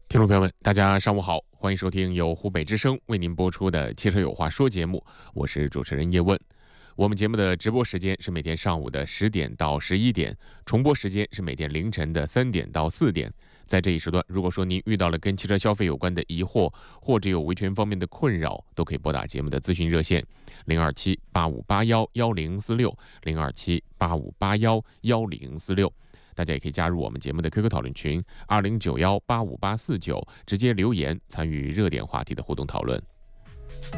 听众朋友们，大家上午好，欢迎收听由湖北之声为您播出的《汽车有话说》节目，我是主持人叶问。我们节目的直播时间是每天上午的10点到11点，重播时间是每天凌晨的3点到4点。在这一时段，如果说您遇到了跟汽车消费有关的疑惑，或者有维权方面的困扰，都可以拨打节目的咨询热线027-8581-1046，027-8581-1046。大家也可以加入我们节目的 QQ 讨论群2091-85849，直接留言参与热点话题的互动讨论。